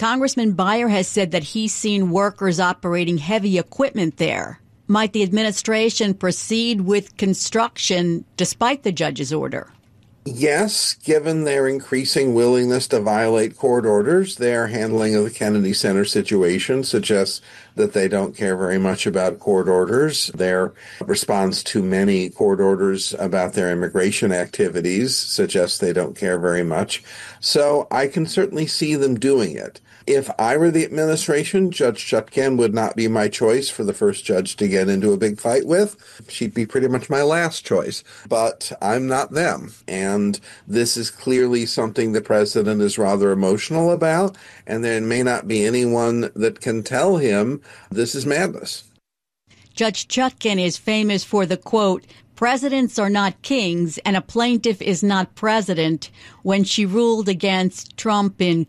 Congressman Beyer has said that he's seen workers operating heavy equipment there. Might the administration proceed with construction despite the judge's order? Yes, given their increasing willingness to violate court orders, their handling of the Kennedy Center situation suggests that they don't care very much about court orders. Their response to many court orders about their immigration activities suggests they don't care very much. So I can certainly see them doing it. If I were the administration, Judge Chutkan would not be my choice for the first judge to get into a big fight with. She'd be pretty much my last choice. But I'm not them. And this is clearly something the president is rather emotional about. And there may not be anyone that can tell him this is madness. Judge Chutkan is famous for the quote, "Presidents are not kings and a plaintiff is not president," when she ruled against Trump in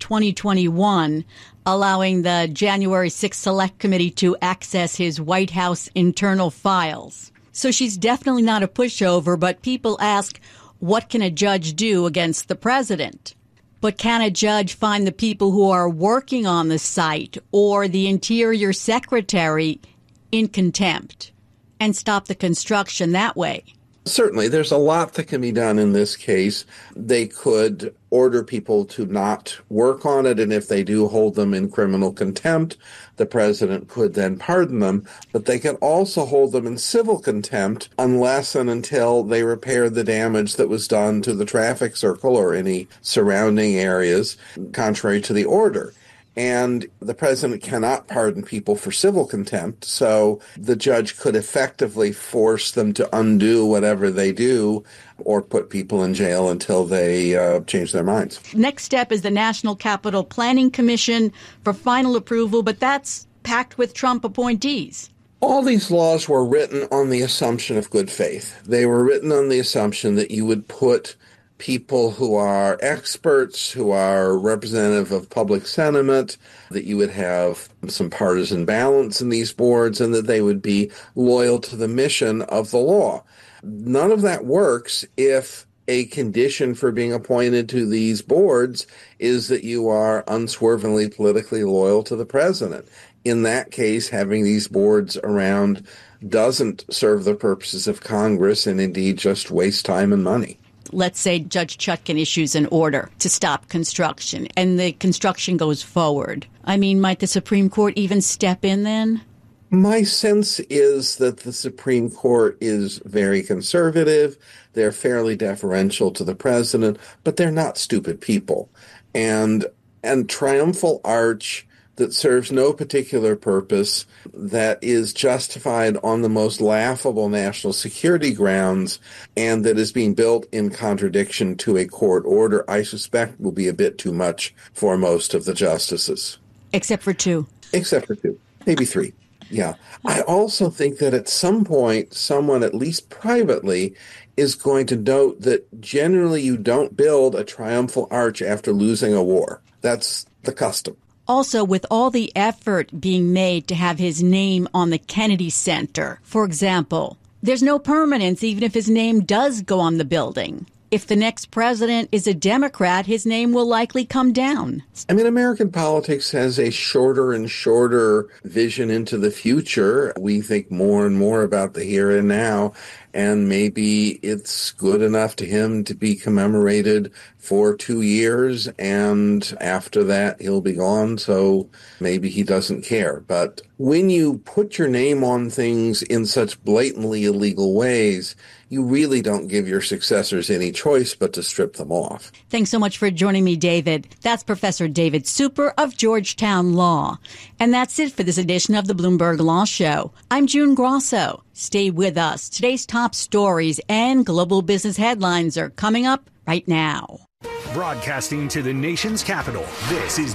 2021, allowing the January 6th Select Committee to access his White House internal files. So she's definitely not a pushover, but people ask, what can a judge do against the president? But can a judge find the people who are working on the site or the Interior Secretary in contempt and stop the construction that way? Certainly, there's a lot that can be done in this case. They could order people to not work on it, and if they do, hold them in criminal contempt. The president could then pardon them, but they can also hold them in civil contempt unless and until they repair the damage that was done to the traffic circle or any surrounding areas, contrary to the order. And the president cannot pardon people for civil contempt, so the judge could effectively force them to undo whatever they do or put people in jail until they change their minds. Next step is the National Capital Planning Commission for final approval, but that's packed with Trump appointees. All these laws were written on the assumption of good faith. They were written on the assumption that you would put people who are experts, who are representative of public sentiment, that you would have some partisan balance in these boards, and that they would be loyal to the mission of the law. None of that works if a condition for being appointed to these boards is that you are unswervingly politically loyal to the president. In that case, having these boards around doesn't serve the purposes of Congress and indeed just waste time and money. Let's say Judge Chutkan issues an order to stop construction and the construction goes forward. I mean, might the Supreme Court even step in then? My sense is that the Supreme Court is very conservative. They're fairly deferential to the president, but they're not stupid people. And triumphal arch that serves no particular purpose, that is justified on the most laughable national security grounds, and that is being built in contradiction to a court order, I suspect will be a bit too much for most of the justices. Except for two. Except for two. Maybe three. Yeah. I also think that at some point, someone, at least privately, is going to note that generally you don't build a triumphal arch after losing a war. That's the custom. Also, with all the effort being made to have his name on the Kennedy Center, for example, there's no permanence even if his name does go on the building. If the next president is a Democrat, his name will likely come down. I mean, American politics has a shorter and shorter vision into the future. We think more and more about the here and now, and maybe it's good enough to him to be commemorated for 2 years, and after that he'll be gone, so maybe he doesn't care. But when you put your name on things in such blatantly illegal ways, you really don't give your successors any choice but to strip them off. Thanks so much for joining me, David. That's Professor David Super of Georgetown Law. And that's it for this edition of the Bloomberg Law Show. I'm June Grosso. Stay with us. Today's top stories and global business headlines are coming up right now. Broadcasting to the nation's capital, this is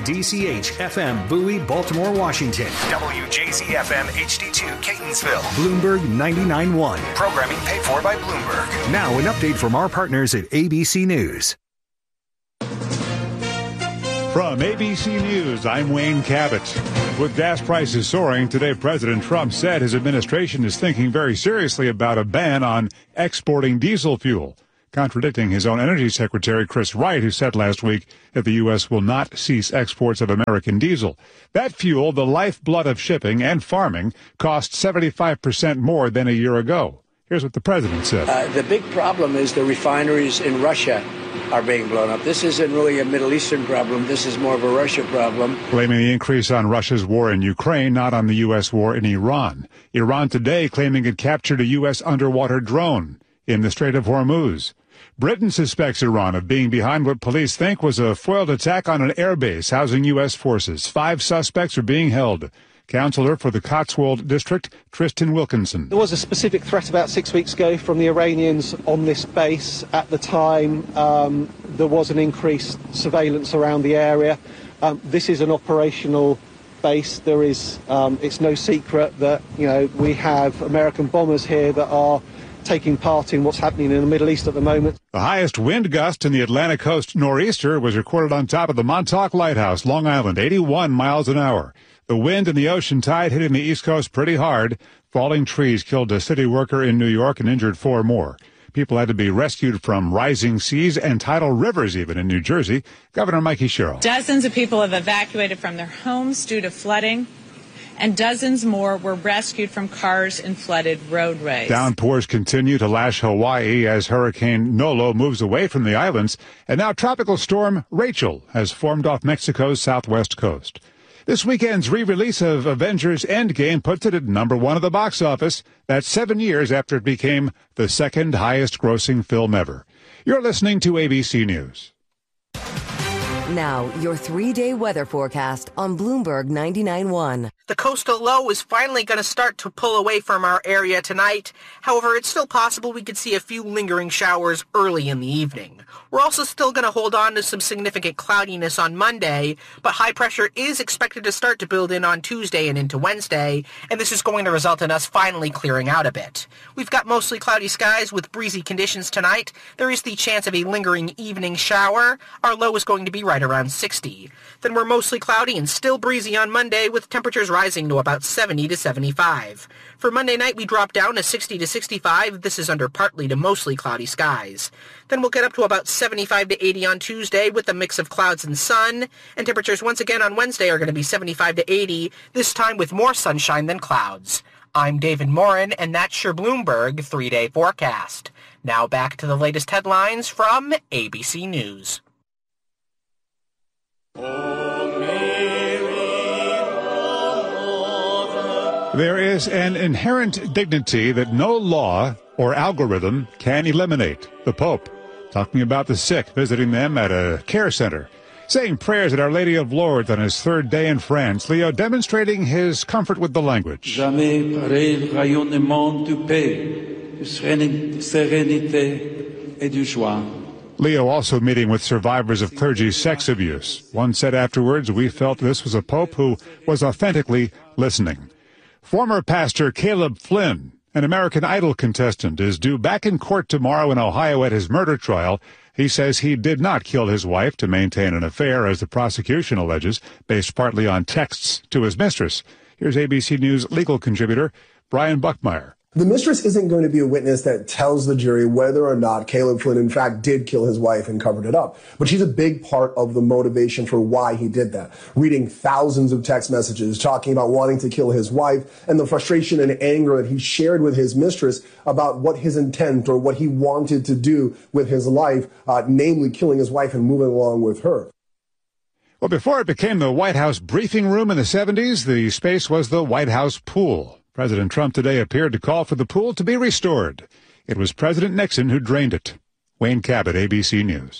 WDCH-FM Bowie, Baltimore, Washington. WJZ-FM HD2 Catonsville. Bloomberg 99.1. Programming paid for by Bloomberg. Now an update from our partners at ABC News. From ABC News, I'm Wayne Cabot. With gas prices soaring, today President Trump said his administration is thinking very seriously about a ban on exporting diesel fuel. contradicting his own energy secretary, Chris Wright, who said last week that the U.S. will not cease exports of American diesel. That fuel, the lifeblood of shipping and farming, cost 75% more than a year ago. Here's what the president said. The big problem is the refineries in Russia are being blown up. This isn't really a Middle Eastern problem. This is more of a Russia problem. Blaming the increase on Russia's war in Ukraine, not on the U.S. war in Iran. Iran today claiming it captured a U.S. underwater drone in the Strait of Hormuz. Britain suspects Iran of being behind what police think was a foiled attack on an airbase housing U.S. forces. 5 suspects are being held. Councillor for the Cotswold District, Tristan Wilkinson. There was a specific threat about 6 weeks ago from the Iranians on this base. At the time, there was an increased surveillance around the area. This is an operational base. There is, it's no secret that, we have American bombers here that are taking part in what's happening in the Middle East at the moment. The highest wind gust in the Atlantic coast nor'easter was recorded on top of the Montauk Lighthouse, Long Island, 81 miles an hour. The wind and the ocean tide hitting the East Coast pretty hard. Falling trees killed a city worker in New York and injured 4 more. People had to be rescued from rising seas and tidal rivers even in New Jersey. Governor Mikey Sherrill. Dozens of people have evacuated from their homes due to flooding, and dozens more were rescued from cars in flooded roadways. Downpours continue to lash Hawaii as Hurricane Nolo moves away from the islands, and now Tropical Storm Rachel has formed off Mexico's southwest coast. This weekend's re-release of Avengers Endgame puts it at #1 at the box office. That's 7 years after it became the second highest-grossing film ever. You're listening to ABC News. Now, your 3-day weather forecast on Bloomberg 99.1. The coastal low is finally going to start to pull away from our area tonight. However, it's still possible we could see a few lingering showers early in the evening. We're also still going to hold on to some significant cloudiness on Monday, but high pressure is expected to start to build in on Tuesday and into Wednesday, and this is going to result in us finally clearing out a bit. We've got mostly cloudy skies with breezy conditions tonight. There is the chance of a lingering evening shower. Our low is going to be right around 60. Then we're mostly cloudy and still breezy on Monday with temperatures rising to about 70 to 75. For Monday night, we drop down to 60 to 65. This is under partly to mostly cloudy skies. Then we'll get up to about 75 to 80 on Tuesday with a mix of clouds and sun. And temperatures once again on Wednesday are going to be 75 to 80, this time with more sunshine than clouds. I'm David Morin, and that's your Bloomberg 3-day forecast. Now back to the latest headlines from ABC News. There is an inherent dignity that no law or algorithm can eliminate. The Pope, talking about the sick, visiting them at a care center, saying prayers at Our Lady of Lourdes on his 3rd day in France. Leo demonstrating his comfort with the language. Leo also meeting with survivors of clergy sex abuse. One said afterwards, "We felt this was a pope who was authentically listening." Former pastor Caleb Flynn, an American Idol contestant, is due back in court tomorrow in Ohio at his murder trial. He says he did not kill his wife to maintain an affair, as the prosecution alleges, based partly on texts to his mistress. Here's ABC News legal contributor Brian Buckmeyer. The mistress isn't going to be a witness that tells the jury whether or not Caleb Flynn, in fact, did kill his wife and covered it up. But she's a big part of the motivation for why he did that. Reading thousands of text messages talking about wanting to kill his wife and the frustration and anger that he shared with his mistress about what his intent or what he wanted to do with his life, namely killing his wife and moving along with her. Well, before it became the White House briefing room in the 70s, the space was the White House pool. President Trump today appeared to call for the pool to be restored. It was President Nixon who drained it. Wayne Cabot, ABC News.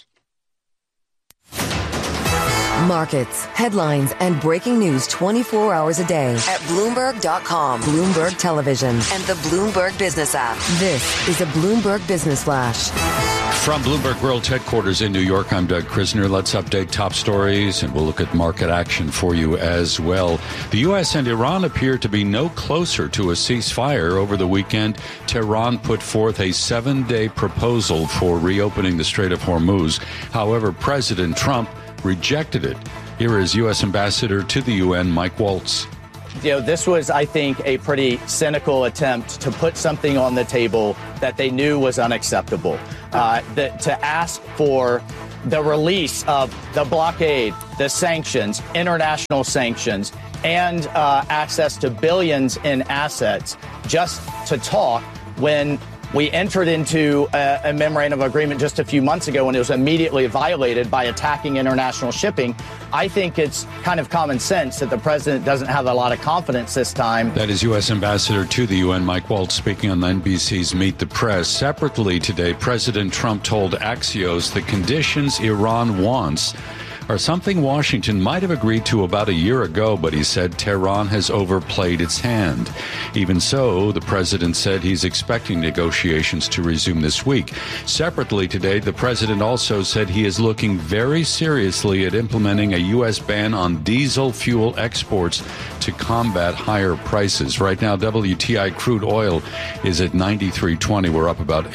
Markets, headlines, and breaking news 24 hours a day at Bloomberg.com, Bloomberg Television, and the Bloomberg Business app. This is a Bloomberg Business Flash. From Bloomberg World Headquarters in New York, I'm Doug Krisner. Let's update top stories, and we'll look at market action for you as well. The U.S. and Iran appear to be no closer to a ceasefire. Over the weekend, Tehran put forth a 7-day proposal for reopening the Strait of Hormuz. However, President Trump rejected it. Here is U.S. Ambassador to the UN, Mike Waltz. this was, I think, a pretty cynical attempt to put something on the table that they knew was unacceptable. To ask for the release of the blockade, the sanctions, international sanctions, and access to billions in assets just to talk when we entered into a memorandum of agreement just a few months ago and it was immediately violated by attacking international shipping. I think it's kind of common sense that the president doesn't have a lot of confidence this time. That is U.S. Ambassador to the UN, Mike Waltz, speaking on NBC's Meet the Press. Separately today, President Trump told Axios the conditions Iran wants are something Washington might have agreed to about a year ago, but he said Tehran has overplayed its hand. Even so, the president said he's expecting negotiations to resume this week. Separately today, the president also said he is looking very seriously at implementing a U.S. ban on diesel fuel exports to combat higher prices. Right now, WTI crude oil is at $93.20. We're up about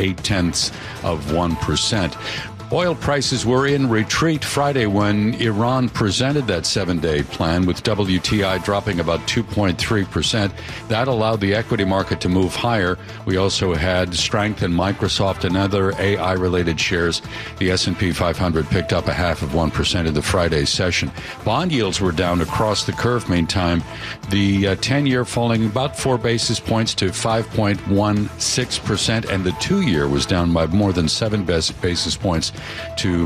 0.8%. Oil prices were in retreat Friday when Iran presented that 7-day plan, with WTI dropping about 2.3%. That allowed the equity market to move higher. We also had strength in Microsoft and other AI-related shares. The S&P 500 picked up 0.5% in the Friday session. Bond yields were down across the curve. Meantime, the 10-year falling about 4 basis points to 5.16%, and the 2-year was down by more than 7 basis points to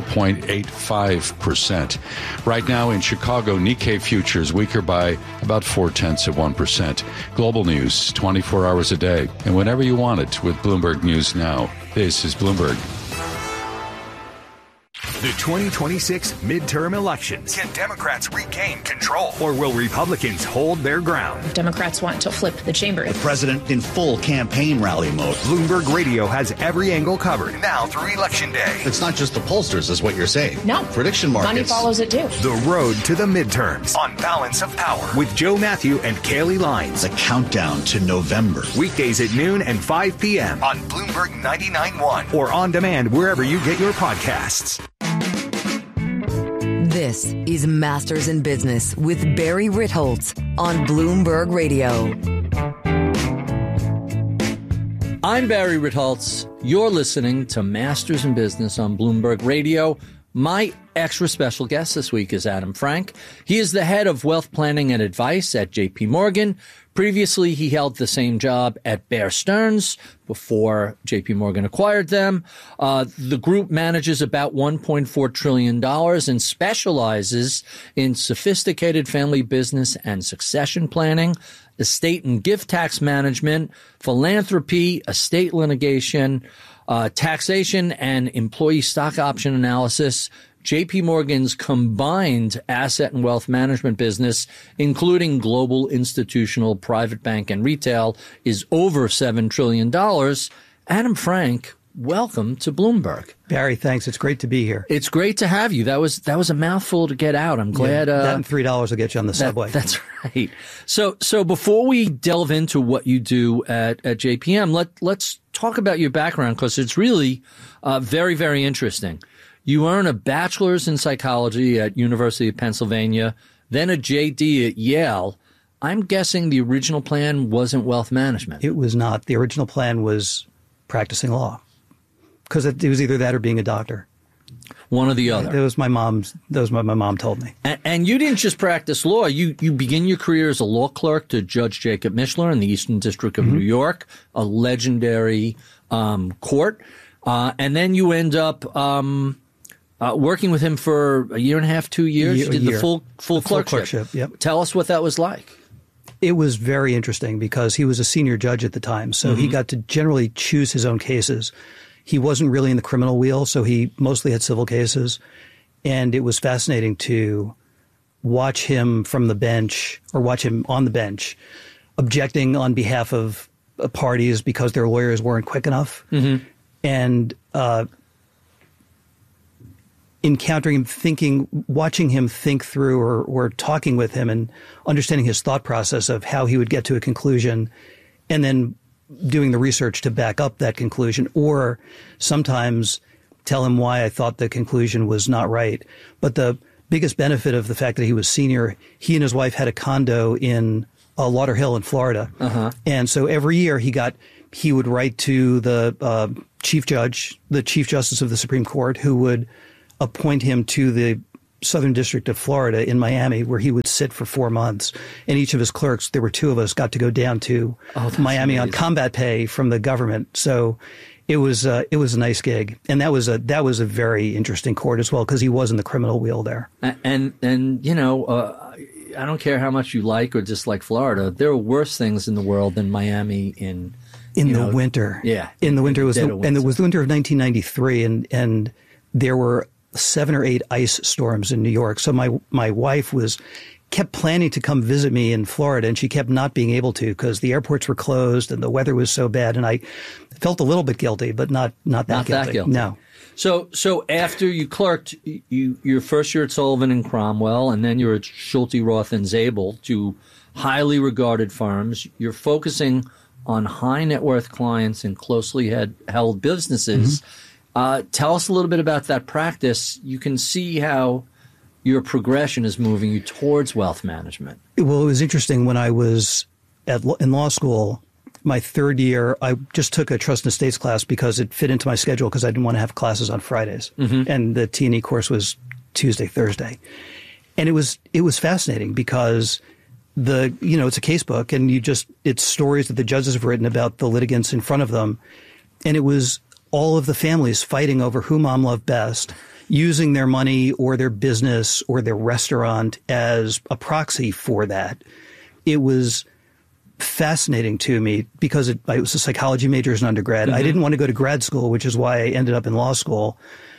4.85%. Right now in Chicago, Nikkei futures weaker by about 0.4%. Global news 24 hours a day and whenever you want it with Bloomberg News Now. This is Bloomberg. The 2026 midterm elections. Can Democrats regain control? Or will Republicans hold their ground? Democrats want to flip the chamber. The president in full campaign rally mode. Bloomberg Radio has every angle covered now through Election Day. It's not just the pollsters, is what you're saying. No. Prediction markets. Money follows it too. The road to the midterms on Balance of Power with Joe Matthew and Kaylee Lines. The countdown to November. Weekdays at noon and 5 p.m. on Bloomberg 99.1 or on demand wherever you get your podcasts. This is Masters in Business with Barry Ritholtz on Bloomberg Radio. I'm Barry Ritholtz. You're listening to Masters in Business on Bloomberg Radio. My extra special guest this week is Adam Frank. He is the head of wealth planning and advice at JP Morgan. Previously, he held the same job at Bear Stearns before JP Morgan acquired them. The group manages about $1.4 trillion and specializes in sophisticated family business and succession planning, estate and gift tax management, philanthropy, estate litigation, taxation, and employee stock option analysis. JP Morgan's combined asset and wealth management business, including global, institutional, private bank, and retail, is over $7 trillion. Adam Frank, welcome to Bloomberg. Barry, thanks. It's great to be here. It's great to have you. That was a mouthful to get out. I'm glad. That and $3 will get you on the subway. That's right. So before we delve into what you do at JPM, let's talk about your background, because it's really very, very interesting. You earn a bachelor's in psychology at University of Pennsylvania, then a JD at Yale. I'm guessing the original plan wasn't wealth management. It was not. The original plan was practicing law, because it was either that or being a doctor. One or the other. That was what my mom told me. And you didn't just practice law. You begin your career as a law clerk to Judge Jacob Mishler in the Eastern District of New York, a legendary court. And then you end up working with him for a year and a half, 2 years. You did the full clerkship. Yep. Tell us what that was like. It was very interesting because he was a senior judge at the time, so he got to generally choose his own cases. He wasn't really in the criminal wheel, so he mostly had civil cases. And it was fascinating to watch him from the bench, or watch him on the bench, objecting on behalf of parties because their lawyers weren't quick enough. And encountering him, watching him think through or talking with him and understanding his thought process of how he would get to a conclusion, and then doing the research to back up that conclusion, or sometimes tell him why I thought the conclusion was not right. But the biggest benefit of the fact that he was senior, he and his wife had a condo in Lauderhill in Florida. And so every year he would write to the chief justice of the Supreme Court, who would appoint him to the Southern District of Florida in Miami, where he would sit for 4 months. And each of his clerks, there were 2 of us, got to go down to Miami on combat pay from the government. So it was a nice gig. And that was a very interesting court as well, because he was in the criminal wheel there. And you know, I don't care how much you like or dislike Florida. There are worse things in the world than Miami in the winter. Yeah. In the winter. It was the winter of 1993, and there were 7 or 8 ice storms in New York. So my wife kept planning to come visit me in Florida, and she kept not being able to because the airports were closed and the weather was so bad. And I felt a little bit guilty, but not that guilty. No. So after you clerked, your first year at Sullivan and Cromwell, and then you're at Schulte, Roth, and Zabel, 2 highly regarded firms. You're focusing on high net worth clients and closely held businesses. Tell us a little bit about that practice. You can see how your progression is moving you towards wealth management. Well, it was interesting when I was in law school. My 3rd year, I just took a trust and estates class because it fit into my schedule because I didn't want to have classes on Fridays. And the T&E course was Tuesday, Thursday. And it was fascinating because it's a case book, and it's stories that the judges have written about the litigants in front of them. And it was all of the families fighting over who mom loved best, using their money or their business or their restaurant as a proxy for that. It was fascinating to me because I was a psychology major as an undergrad. I didn't want to go to grad school, which is why I ended up in law school.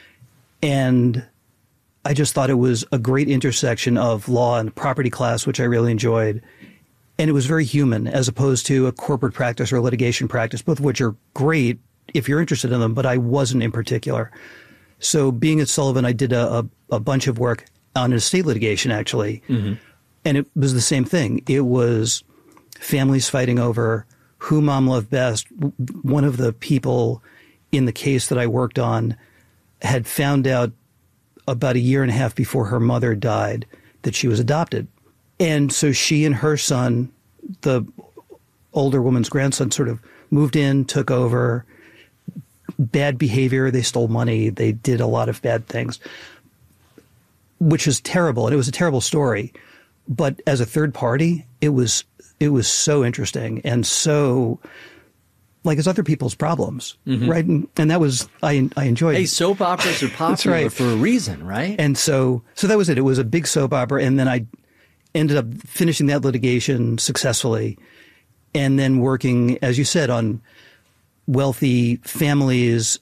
And I just thought it was a great intersection of law and property class, which I really enjoyed. And it was very human as opposed to a corporate practice or a litigation practice, both of which are great if you're interested in them, but I wasn't in particular. So being at Sullivan, I did a bunch of work on estate litigation, actually. And it was the same thing. It was families fighting over who mom loved best. One of the people in the case that I worked on had found out about 1.5 years before her mother died that she was adopted. And so she and her son, the older woman's grandson, sort of moved in, took over. Bad behavior. They stole money. They did a lot of bad things, which is terrible. And it was a terrible story. But as a third party, it was so interesting and so like it's other people's problems, right? And that was I enjoyed. Hey, soap operas are popular for a reason, right? And so that was it. It was a big soap opera, and then I ended up finishing that litigation successfully, and then working, as you said, on wealthy families,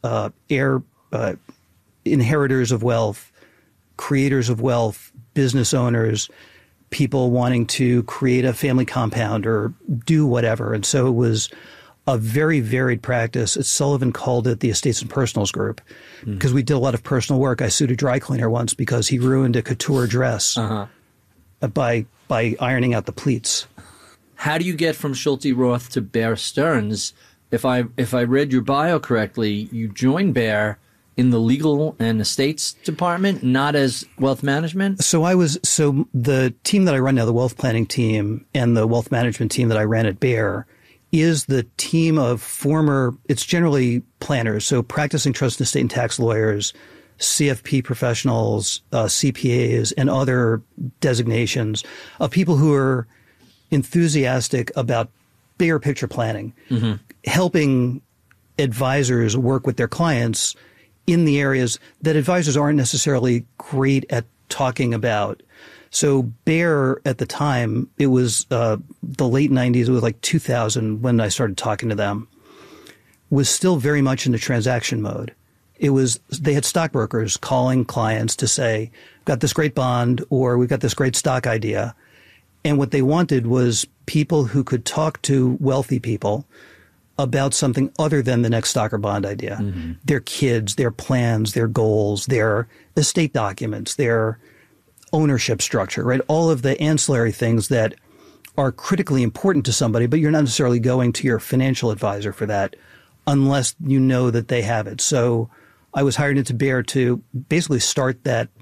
inheritors of wealth, creators of wealth, business owners, people wanting to create a family compound or do whatever. And so it was a very varied practice. Sullivan called it the Estates and Personals Group because we did a lot of personal work. I sued a dry cleaner once because he ruined a couture dress by ironing out the pleats. How do you get from Schulte Roth to Bear Stearns? If I read your bio correctly, you joined Bear in the legal and estates department, not as wealth management? So the team that I run now, the wealth planning team and the wealth management team that I ran at Bear, is the team of it's generally planners, so practicing trust and estate and tax lawyers, CFP professionals, CPAs, and other designations of people who are enthusiastic about bigger picture planning, helping advisors work with their clients in the areas that advisors aren't necessarily great at talking about. So Bear at the time, it was the late 90s, it was like 2000 when I started talking to them, was still very much in the transaction mode. They had stockbrokers calling clients to say, we've got this great bond or we've got this great stock idea. And what they wanted was people who could talk to wealthy people about something other than the next stock or bond idea. Their kids, their plans, their goals, their estate documents, their ownership structure, right? All of the ancillary things that are critically important to somebody, but you're not necessarily going to your financial advisor for that unless you know that they have it. So I was hired into Bear to basically start that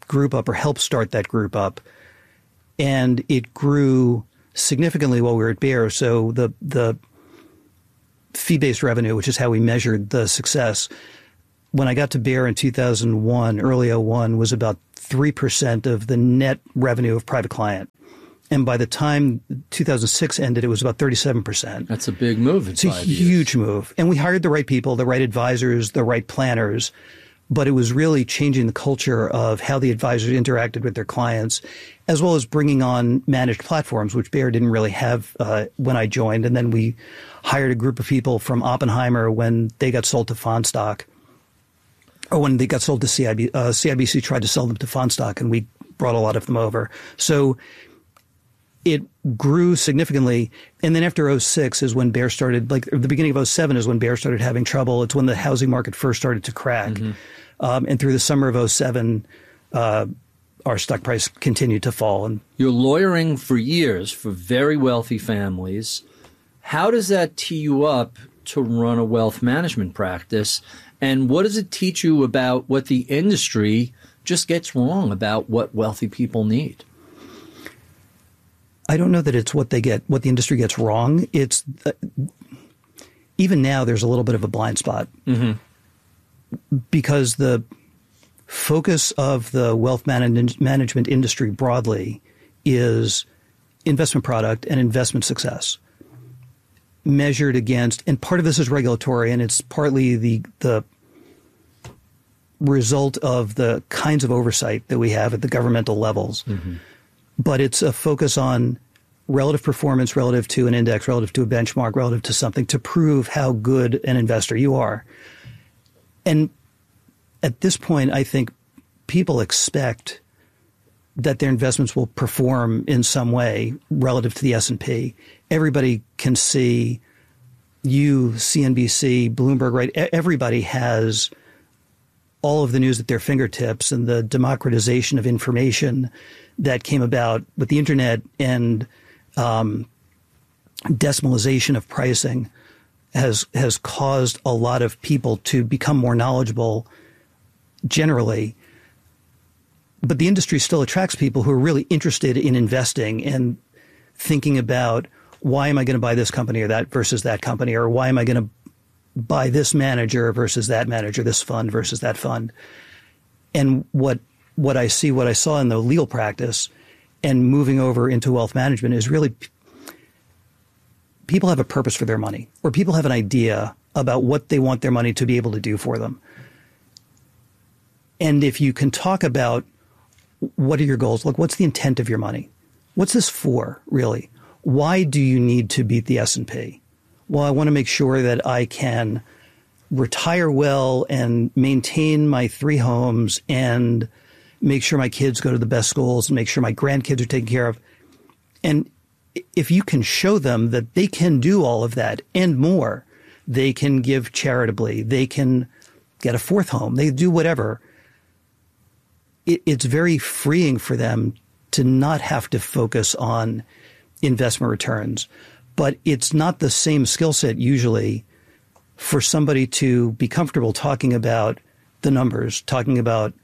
group up or helped start that group up. And it grew significantly while we were at Bayer. So the fee-based revenue, which is how we measured the success, when I got to Bayer in 2001, early 2001, was about 3% of the net revenue of private client. And by the time 2006 ended, it was about 37%. That's a big move. It's a huge move. And we hired the right people, the right advisors, the right planners. But it was really changing the culture of how the advisors interacted with their clients, as well as bringing on managed platforms, which Bayer didn't really have when I joined. And then we hired a group of people from Oppenheimer when they got sold to Fondstock, or when they got sold to CIBC tried to sell them to Fondstock, and we brought a lot of them over. So it grew significantly. And then after 2006 is when Bayer started, like the beginning of 2007 is when Bayer started having trouble. It's when the housing market first started to crack. Mm-hmm. And through the summer of 2007, our stock price continued to fall. And you're lawyering for years for very wealthy families. How does that tee you up to run a wealth management practice? And what does it teach you about what the industry just gets wrong about what wealthy people need? I don't know that it's what the industry gets wrong. It's even now there's a little bit of a blind spot. Mm-hmm. Because the focus of the wealth management industry broadly is investment product and investment success measured against, and part of this is regulatory, and it's partly the result of the kinds of oversight that we have at the governmental levels. Mm-hmm. But it's a focus on relative performance relative to an index, relative to a benchmark, relative to something to prove how good an investor you are. And at this point, I think people expect that their investments will perform in some way relative to the S&P. Everybody can see you, CNBC, Bloomberg, right? Everybody has all of the news at their fingertips, and the democratization of information that came about with the internet and decimalization of pricing has caused a lot of people to become more knowledgeable generally. But the industry still attracts people who are really interested in investing and thinking about, why am I going to buy this company or that versus that company? Or why am I going to buy this manager versus that manager, this fund versus that fund? And what I saw in the legal practice and moving over into wealth management is really people have a purpose for their money, or people have an idea about what they want their money to be able to do for them. And if you can talk about what are your goals, like what's the intent of your money? What's this for, really? Why do you need to beat the S&P? Well, I want to make sure that I can retire well and maintain my 3 homes and make sure my kids go to the best schools and make sure my grandkids are taken care of. And if you can show them that they can do all of that and more, they can give charitably, they can get a 4th home, they do whatever. It's very freeing for them to not have to focus on investment returns. But it's not the same skill set usually for somebody to be comfortable talking about the numbers, talking about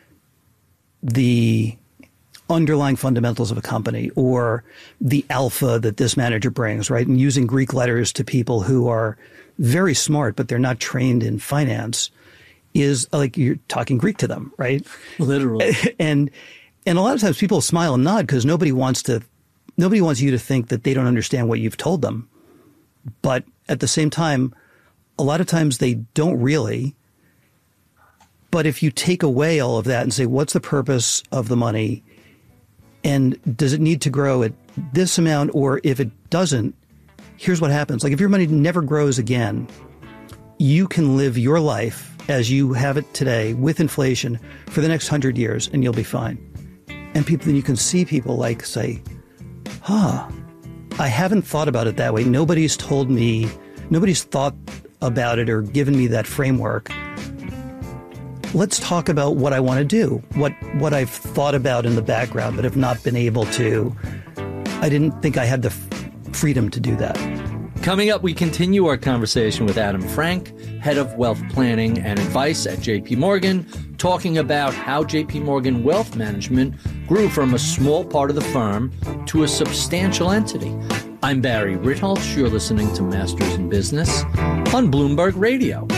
the underlying fundamentals of a company or the alpha that this manager brings, right? And using Greek letters to people who are very smart, but they're not trained in finance is like you're talking Greek to them, right? Literally. And a lot of times people smile and nod because nobody wants you to think that they don't understand what you've told them. But at the same time, a lot of times they don't really. But if you take away all of that and say, what's the purpose of the money? And does it need to grow at this amount? Or if it doesn't, here's what happens. Like if your money never grows again, you can live your life as you have it today with inflation for the next 100 years and you'll be fine. And then you can see people like say, I haven't thought about it that way. Nobody's told me, nobody's thought about it or given me that framework. Let's talk about what I want to do, what I've thought about in the background, but have not been able to. I didn't think I had the freedom to do that. Coming up, we continue our conversation with Adam Frank, head of wealth planning and advice at JP Morgan, talking about how JP Morgan Wealth Management grew from a small part of the firm to a substantial entity. I'm Barry Ritholtz. You're listening to Masters in Business on Bloomberg Radio.